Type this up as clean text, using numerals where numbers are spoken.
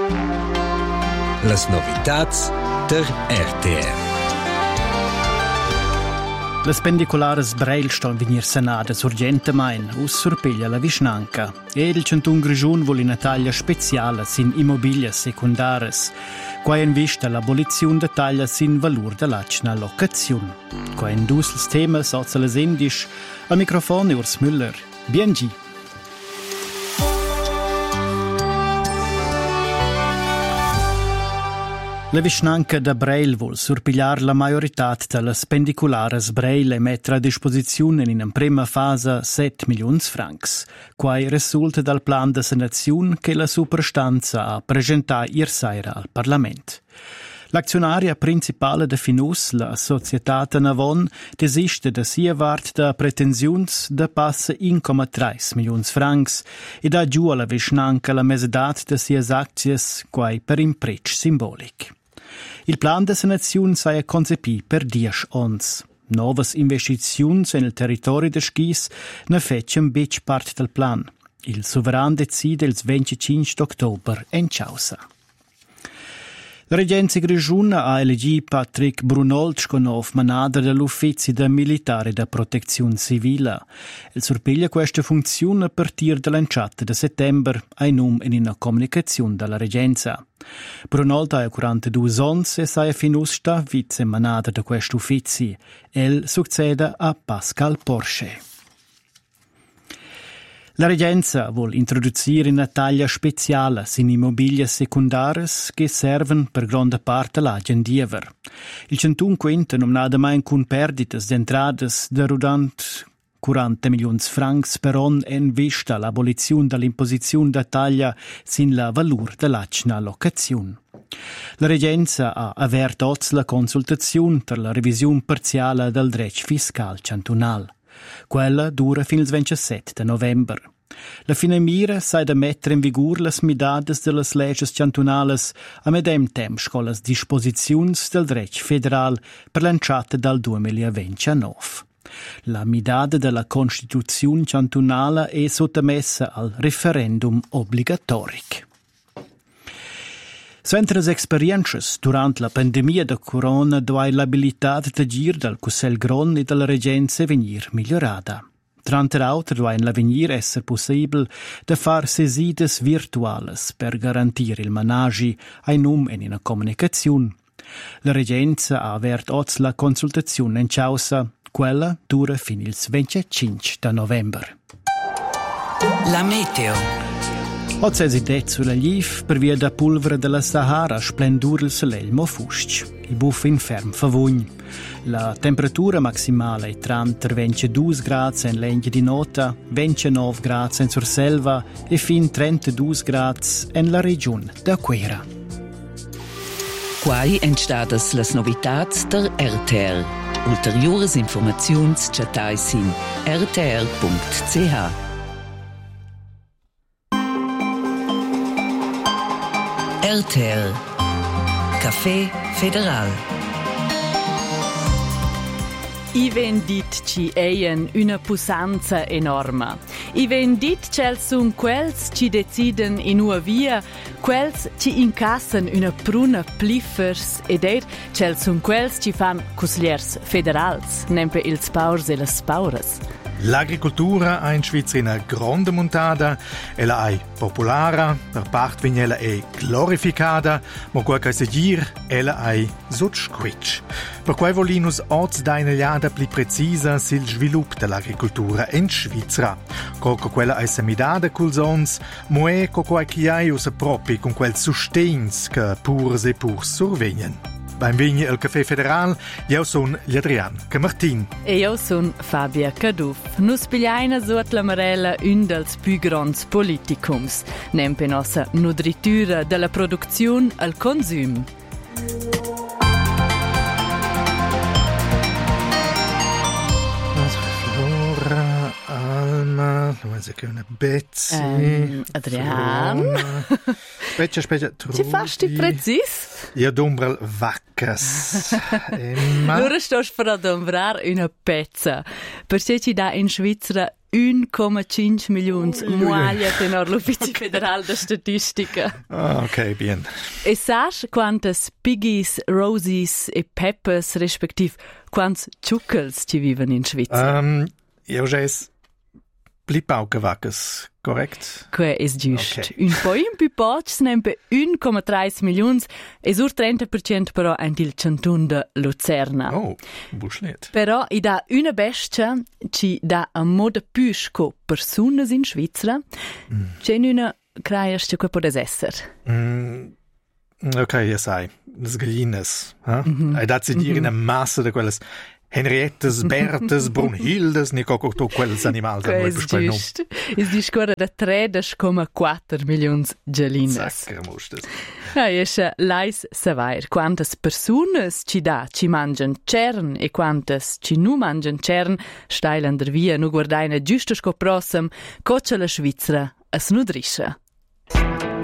Las novitats der RTR. Las pendiculares Breil ston venir senadas urgentemein us surpiglia la Vischnanca. Il centun grigiun vol in taglia speciala sin immobilias secundares, qua in vista l'abolizione de taglia sin valur de lacna locaziun. Qua in dus els temas ozzales indisch, al microfono Urs Müller. Biengi. La Vischnanca da Breil vuol surpigliar la majorità delle pendiculares Breil e mettere a disposizione in una prima fase 7 milioni francs. Quai risulta dal plan de sanazione che la superstanza ha presentato ieri sera al Parlamento. L'azionaria principale de Finus, la Società Navon, desiste da sia vart da pretensiuns da passa 1,3 milioni francs e da giù alla Vischnanca la mesedat de sias acties quai per imprec simbolic. Il plan de sanazione saia concepì per 10 ons. Novas investiziuns nel territorio de Schis ne fecem bec part del plan. Il soveran decide il 25 ottobre in Ciausa. La Regenza Grigiuna ha elegito Patrick Brunoltsch come manader dell'Uffizio de Militare de Protezione Civile. Il surpiglia questa funzione a partire dall'enciata di settembre ai num in una comunicazione della Regenza. Brunoltsch ha 42 anni e sei finusta vice manader de questo Uffizio. El succede a Pascal Porsche. La Regenza vuol introdurre una taglia speciale in immobilie secondares che servono per grande parte l'agendiever. Il 150 non ha mai con perdites d'entrate de rudant 40 milioni francs per anno in vista l'abolizione dell'imposizione da taglia sin la valur dell'acna locazione. La Regenza ha aperto la consultazione per la revisione parziale del dretto fiscal cantonal. Quella dura fino al 27 novembre. La finamira sai da mettere in vigore le midades delle leggi cantonales a medem temps con le disposizioni del dretto federal per l'entrata dal 2029. La midade della Costituzione cantonale è sottomessa al referendum obbligatorico. Suentre le esperienze durante la pandemia da corona dove l'abilità di agire del Cussel Gron e della Regenza venir migliorata. Trante l'altro dove in l'avenir essere possibile da far sesides virtuales per garantire il managi ai num in una comunicazione. La Regenza ha aperto la consultazione in Ciausa, quella dura fino al 25 novembre. La meteo. Oggi è detto sulla Liv per via da polvere della Sahara splendura il soleil mo fusc. Il buffo inferm favugn. La temperatura maximale è tra 22 gradi in Lenghia di Nota, 29 gradi in Surselva e fin 32 gradi in la regione da Quera. Quai entstadas las novitats der RTR. Ulteriores informaziuns chatais in rtr.ch. RTR Café Federal. I ven dit ci eien una pusanza enorme. I ven dit cel sun quels ci deciden in una via, quels ci incassan una pruna pliffers ed cel sun quels ci fan cusliers federals, nempe ils paurs e las pauras. L'agricoltura ha in Svizzera una grande montada, ella è popolare, per parte vignella è glorificata, ma quel che si dir, ella è sotsquitsch. Per cui volinus oggi da una liada più precisa sul sviluppo dell'agricoltura in Svizzera. Coco quella è semidata col sons, ma è coco che è usa proprio con quel sostegno che pur se pur survegnen. Benvenuti al Café Federal, io sono Adrian Camartin. E io sono Fabia Caduff. Nus pigliaina suot la Marella un dels più grands politicums, nempe nossa nutritura della produzione al consum. Flora, Alma, che una Betsy. Adrian. Specie, Ci fasti precis? Io dombral vaccas. Lura stos per adombrar una pezza. Perché ci dà in Svizzera 1,5 milioni muaglia tenor l'Ufficio Federal de Statistica. Ah, ok, bien. E sash quantas piggies, rosies e peppers, respektiv quants ciuccels ci viven in Svizra? Io già Blipauke-Wackes, korrekt? Que es giust. Okay. Un po' in più pocs, nempe 1,3 milioni, e sur 30% però ein il cantun de Luzerna. Oh, buschlet. Però i da una bestia ci da a moda püsco personas in Svizra, c'è una creiasce che può esser. Ok, ja sai, das Gallines. Hai dato dire una massa di quelle Henriettes, Bertes, Brunhildes, ne coco to quels animals. Es giust. Es discorre da 3,4 milioni gallines. Sacra mustes. Esce lais savair quantas personas ci mangian cern e quantas ci nu mangian cern, stailan der via nu guardaina giusto sco prossem, coccia la Svizra as nudrisce.